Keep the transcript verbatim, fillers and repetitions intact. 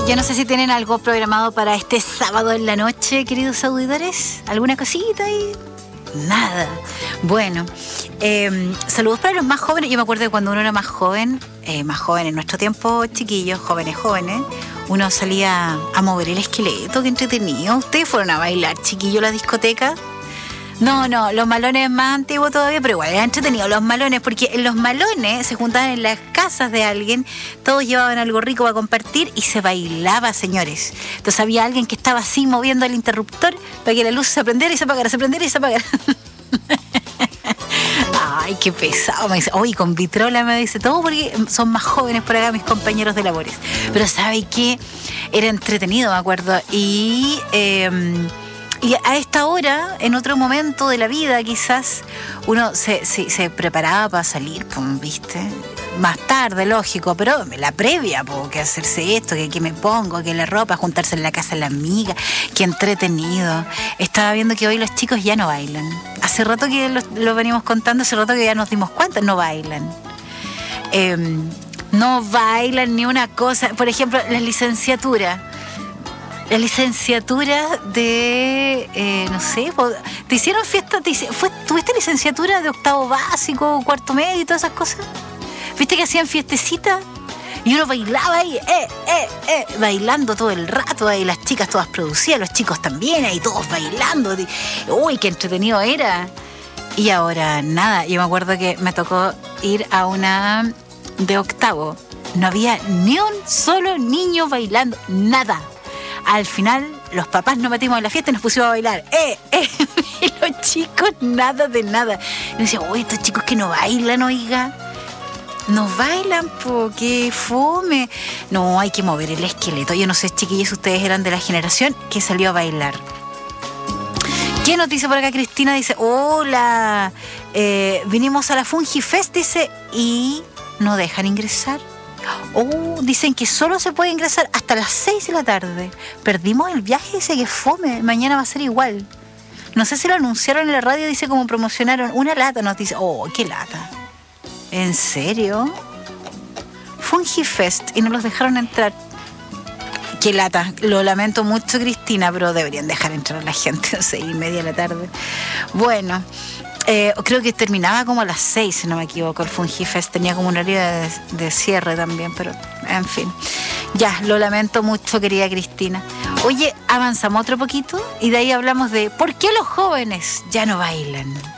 yo no sé si tienen algo programado para este sábado en la noche, queridos auditores. ¿Alguna cosita ahí? Nada. Bueno, eh, saludos para los más jóvenes. Yo me acuerdo que cuando uno era más joven, eh, más joven en nuestro tiempo, chiquillos, jóvenes, jóvenes, uno salía a mover el esqueleto, qué entretenido. ¿Ustedes fueron a bailar, chiquillos, a la discoteca? No, no, los malones es más antiguo todavía, pero igual era entretenido los malones, porque en los malones se juntaban en las casas de alguien, todos llevaban algo rico para compartir y se bailaba, señores. Entonces había alguien que estaba así moviendo el interruptor para que la luz se prendiera y se apagara, se prendiera y se apagara. Ay, qué pesado, me dice. Oye, con vitrola me dice todo porque son más jóvenes por acá mis compañeros de labores. Pero ¿sabe qué? Era entretenido, me acuerdo. Y... Eh, Y a esta hora, en otro momento de la vida, quizás uno se, se, se preparaba para salir, ¿viste? Más tarde, lógico, pero la previa, po, que hacerse esto, que, que me pongo, que la ropa, juntarse en la casa de la amiga, que entretenido. Estaba viendo que hoy los chicos ya no bailan. Hace rato que lo, lo venimos contando, hace rato que ya nos dimos cuenta, no bailan. Eh, no bailan ni una cosa. Por ejemplo, la licenciatura. La licenciatura de, eh, no sé, ¿te hicieron fiesta? Te hice, fue, ¿Tuviste licenciatura de octavo básico, cuarto medio y todas esas cosas? ¿Viste que hacían fiestecitas? Y uno bailaba ahí, eh, eh, eh, bailando todo el rato, ahí las chicas todas producidas, los chicos también, ahí todos bailando. Uy, qué entretenido era. Y ahora nada, yo me acuerdo que me tocó ir a una de octavo. No había ni un solo niño bailando, nada. Al final, los papás nos metimos en la fiesta y nos pusimos a bailar. ¡Eh, eh! Y los chicos, nada de nada. Y me decía, uy, estos chicos que no bailan, oiga. No bailan, po, qué fome. No, hay que mover el esqueleto. Yo no sé, chiquillos, ustedes eran de la generación que salió a bailar. ¿Qué nos dice por acá Cristina? Dice, hola, eh, vinimos a la Fungifest, dice, y no dejan ingresar. Oh, dicen que solo se puede ingresar hasta las seis de la tarde. Perdimos el viaje, dice que fome. Mañana va a ser igual. No sé si lo anunciaron en la radio, dice como promocionaron. Una lata nos dice. Oh, qué lata. ¿En serio? Fungifest y no los dejaron entrar. Qué lata. Lo lamento mucho, Cristina, pero deberían dejar entrar a la gente a las seis y media de la tarde. Bueno. Eh, creo que terminaba como a las seis, si no me equivoco, el Fungifest. Tenía como un horario de, de cierre también, pero en fin. Ya, lo lamento mucho, querida Cristina. Oye, avanzamos otro poquito y de ahí hablamos de ¿por qué los jóvenes ya no bailan?